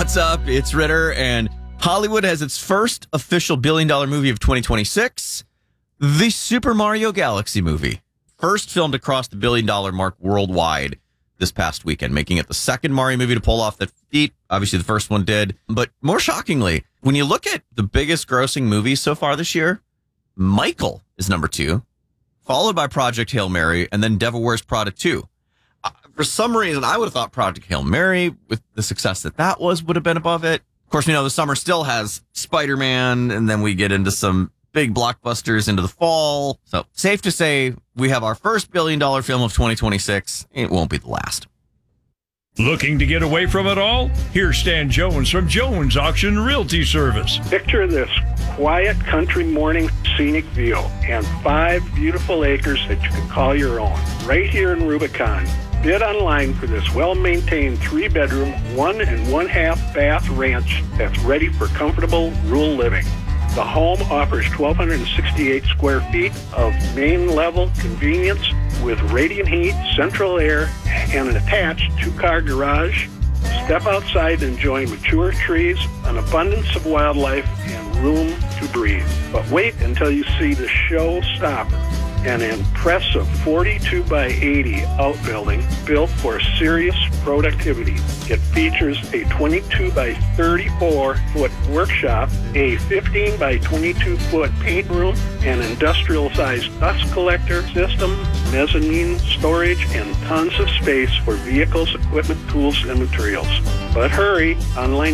What's up? It's Ritter, and Hollywood has its first official billion-dollar movie of 2026, the Super Mario Galaxy movie. First filmed to cross the billion-dollar mark worldwide this past weekend, making it the second Mario movie to pull off that feat. Obviously, the first one did. But more shockingly, when you look at the biggest grossing movies so far this year, Michael is number 2, followed by Project Hail Mary, and then Devil Wears Prada 2. For some reason, I would have thought Project Hail Mary, with the success that was, would have been above it. Of course, we know the summer still has Spider-Man, and then we get into some big blockbusters into the fall. So safe to say we have our first billion-dollar film of 2026. It won't be the last. Looking to get away from it all? Here's Stan Jones from Jones Auction Realty Service. Picture this quiet country morning scenic view and 5 beautiful acres that you can call your own right here in Rubicon. Bid online for this well-maintained 3-bedroom, 1 1/2 bath ranch that's ready for comfortable rural living. The home offers 1,268 square feet of main-level convenience with radiant heat, central air, and an attached 2-car garage. Step outside and enjoy mature trees, an abundance of wildlife, and room to breathe. But wait until you see the showstopper, an impressive 42 by 80 outbuilding built for serious productivity. It features a 22 by 34 foot workshop, a 15 by 22 foot paint room, an industrial sized dust collector system, mezzanine storage, and tons of space for vehicles, equipment, tools, and materials. But hurry, online